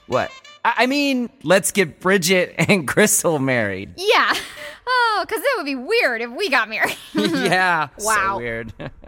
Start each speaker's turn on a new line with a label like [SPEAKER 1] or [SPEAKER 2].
[SPEAKER 1] What? I mean, let's get Bridget and Crystal married.
[SPEAKER 2] Yeah. Oh, because that would be weird if we got married.
[SPEAKER 1] Yeah.
[SPEAKER 2] Wow.
[SPEAKER 1] So weird.